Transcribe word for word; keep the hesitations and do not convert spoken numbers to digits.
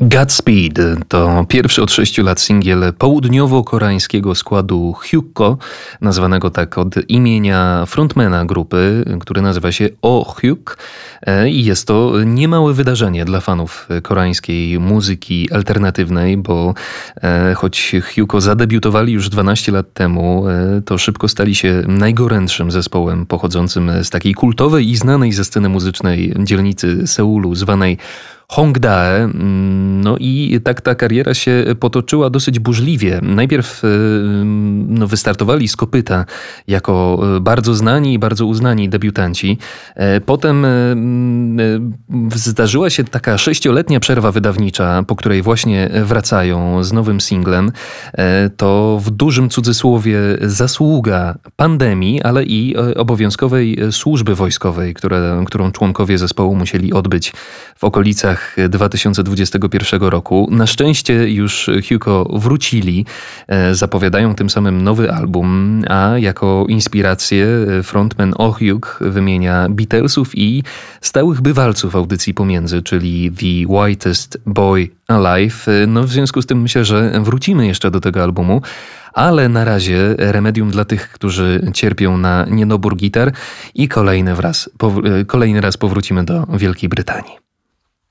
Godspeed to pierwszy od sześciu lat singiel południowo-koreańskiego składu Hyukoh, nazwanego tak od imienia frontmana grupy, który nazywa się Oh Hyuk. I jest to niemałe wydarzenie dla fanów koreańskiej muzyki alternatywnej, bo choć Hyukoh zadebiutowali już dwanaście lat temu, to szybko stali się najgorętszym zespołem pochodzącym z takiej kultowej i znanej ze sceny muzycznej dzielnicy Seulu, zwanej Hongdae. No i tak ta kariera się potoczyła dosyć burzliwie. Najpierw no, wystartowali z kopyta jako bardzo znani i bardzo uznani debiutanci. Potem zdarzyła się taka sześcioletnia przerwa wydawnicza, po której właśnie wracają z nowym singlem. To w dużym cudzysłowie zasługa pandemii, ale i obowiązkowej służby wojskowej, które, którą członkowie zespołu musieli odbyć w okolicach dwa tysiące dwudziestego pierwszego roku. Na szczęście już Hyukoh wrócili, zapowiadają tym samym nowy album, a jako inspirację frontman Oh Hyuk wymienia Beatlesów i stałych bywalców audycji Pomiędzy, czyli The Whitest Boy Alive. No w związku z tym myślę, że wrócimy jeszcze do tego albumu, ale na razie remedium dla tych, którzy cierpią na niedobór gitar i kolejny raz, kolejny raz powrócimy do Wielkiej Brytanii.